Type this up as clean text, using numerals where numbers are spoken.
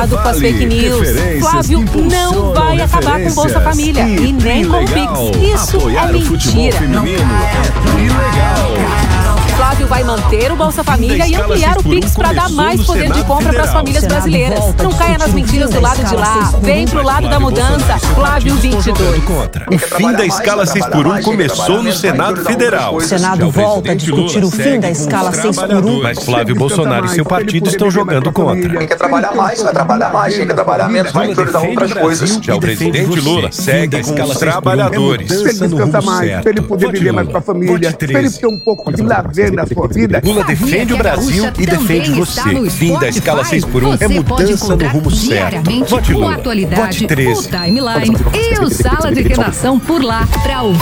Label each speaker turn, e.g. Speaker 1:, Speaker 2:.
Speaker 1: Cuidado com as fake news. Flávio não vai acabar com Bolsa Família e nem com o Pix. Isso é mentira. Flávio vai manter o Bolsa Família e ampliar o Pix para dar mais poder de compra para as famílias brasileiras. Não caia nas mentiras do lado de lá. Vem pro lado da mudança. Flávio 22.
Speaker 2: O fim da escala 6x1 começou no Senado Federal.
Speaker 3: O Senado volta a discutir o fim da escala 6x1.
Speaker 2: Mas Flávio Bolsonaro e seu partido estão jogando contra.
Speaker 4: Quem quer trabalhar mais, vai trabalhar mais. Quem quer trabalhar menos, vai priorizar outras coisas.
Speaker 2: Já o presidente Lula segue com os trabalhadores.
Speaker 5: Pra ele descansar mais, pra ele poder viver mais com a família, pra ele ter um pouco de lazer na sua vida.
Speaker 2: Lula defende o Brasil e defende você. Fim da escala 6x1 é mudança no rumo certo. Vote Lula. Vote 13.
Speaker 6: O Timeline e o Sala de Redação por lá. Pra ouvir